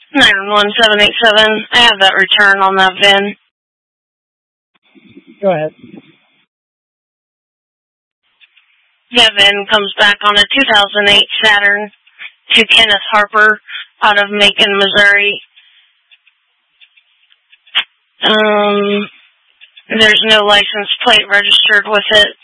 91787. I have that return on that VIN. Go ahead. Yeah, VIN comes back on a 2008 Saturn to Kenneth Harper out of Macon, Missouri. There's no license plate registered with it.